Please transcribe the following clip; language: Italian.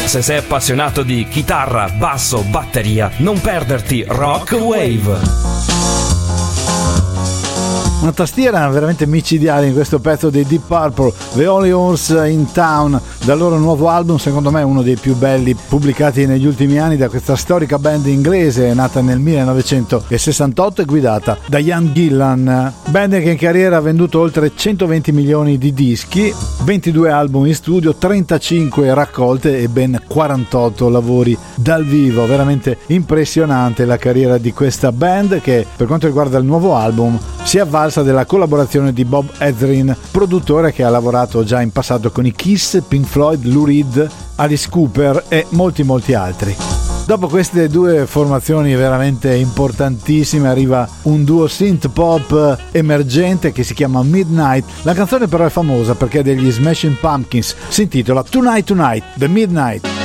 Se sei appassionato di chitarra, basso, batteria, non perderti Rock Wave. Una tastiera veramente micidiale in questo pezzo dei Deep Purple, The Only Horse in Town, dal loro nuovo album, secondo me uno dei più belli pubblicati negli ultimi anni da questa storica band inglese nata nel 1968 e guidata da Ian Gillan. Band che in carriera ha venduto oltre 120 milioni di dischi, 22 album in studio, 35 raccolte e ben 48 lavori dal vivo. Veramente impressionante la carriera di questa band che, per quanto riguarda il nuovo album, si è avvalsa della collaborazione di Bob Ezrin, produttore che ha lavorato già in passato con i Kiss, Pink Floyd, Lou Reed, Alice Cooper e molti altri. Dopo queste due formazioni veramente importantissime arriva un duo synth pop emergente che si chiama Midnight. La canzone però è famosa perché è degli Smashing Pumpkins, si intitola Tonight Tonight, The Midnight.